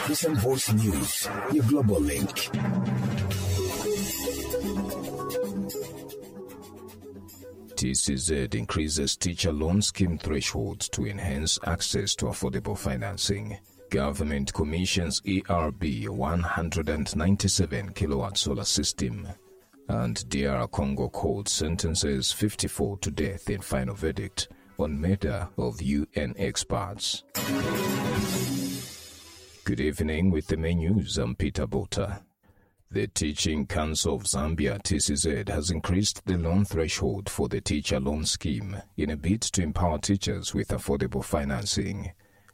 Christian Voice News, your global link. TCZ increases teacher loan scheme thresholds to enhance access to affordable financing. Government commissions ERB 197 kilowatt solar system. And DR Congo court sentences 54 to death in final verdict on murder of UN experts. Good evening. With the main news, I'm Peter Bota. The Teaching Council of Zambia, TCZ, has increased the loan threshold for the teacher loan scheme in a bid to empower teachers with affordable financing.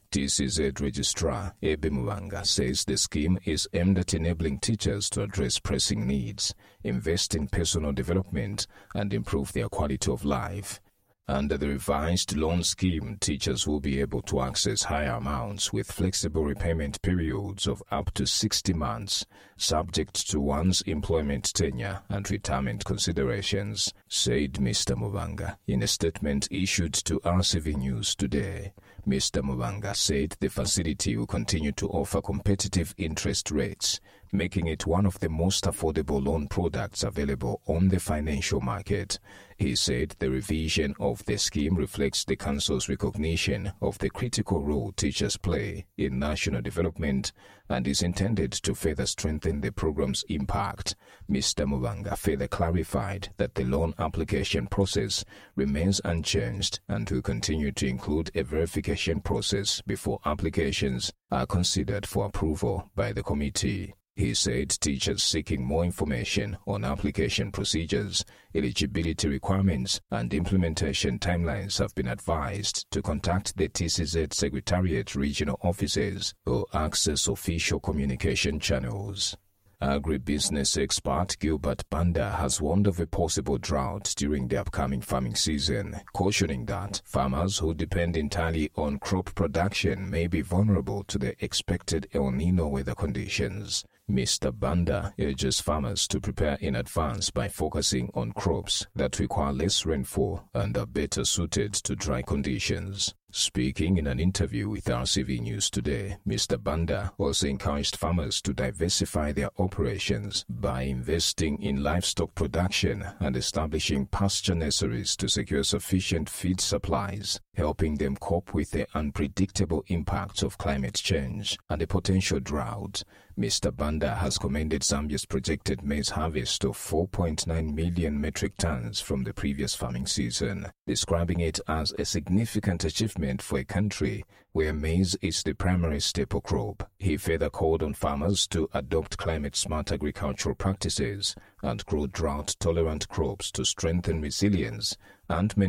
TCZ Registrar Ebe Muwanga says the scheme is aimed at enabling teachers to address pressing needs, invest in personal development, and improve their quality of life. Under the revised loan scheme, teachers will be able to access higher amounts with flexible repayment periods of up to 60 months, subject to one's employment tenure and retirement considerations, said Mr. Muwanga in a statement issued to RCV News today. Mr. Muwanga said the facility will continue to offer competitive interest rates, making it one of the most affordable loan products available on the financial market. He said the revision of the scheme reflects the Council's recognition of the critical role teachers play in national development and is intended to further strengthen the program's impact. Mr. Muwanga further clarified that the loan application process remains unchanged and will continue to include a verification process before applications are considered for approval by the committee. He said teachers seeking more information on application procedures, eligibility requirements, and implementation timelines have been advised to contact the TCZ Secretariat regional offices or access official communication channels. Agribusiness expert Gilbert Banda has warned of a possible drought during the upcoming farming season, cautioning that farmers who depend entirely on crop production may be vulnerable to the expected El Nino weather conditions. Mr. Banda urges farmers to prepare in advance by focusing on crops that require less rainfall and are better suited to dry conditions. Speaking in an interview with RCV News today, Mr. Banda also encouraged farmers to diversify their operations by investing in livestock production and establishing pasture nurseries to secure sufficient feed supplies, helping them cope with the unpredictable impacts of climate change and a potential drought. Mr. Banda has commended Zambia's projected maize harvest of 4.9 million metric tons from the previous farming season, describing it as a significant achievement for a country where maize is the primary staple crop. He further called on farmers to adopt climate-smart agricultural practices and grow drought-tolerant crops to strengthen resilience and maintain